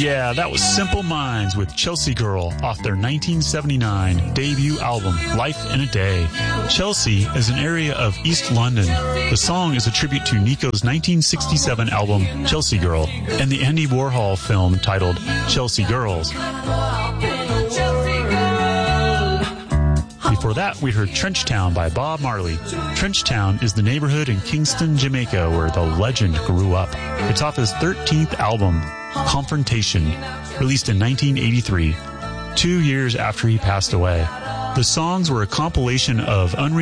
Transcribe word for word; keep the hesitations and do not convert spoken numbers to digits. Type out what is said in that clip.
Yeah, that was Simple Minds with Chelsea Girl off their nineteen seventy-nine debut album, Life in a Day. Chelsea is an area of East London. The song is a tribute to Nico's nineteen sixty-seven album, Chelsea Girl, and the Andy Warhol film titled Chelsea Girls. Before that, we heard Trenchtown by Bob Marley. Trenchtown is the neighborhood in Kingston, Jamaica, where the legend grew up. It's off his thirteenth album, Confrontation, released in nineteen eighty-three, two years after he passed away. The songs were a compilation of unreleased